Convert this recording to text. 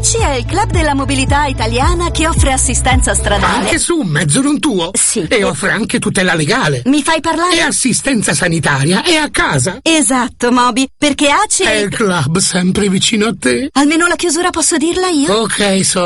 ACI è il club della mobilità italiana che offre assistenza stradale. Anche su un mezzo non tuo? Sì. E offre anche tutela legale. Mi fai parlare? E assistenza sanitaria e a casa. Esatto, Moby, perché ACI è il club sempre vicino a te. Almeno la chiusura posso dirla io? Ok, so.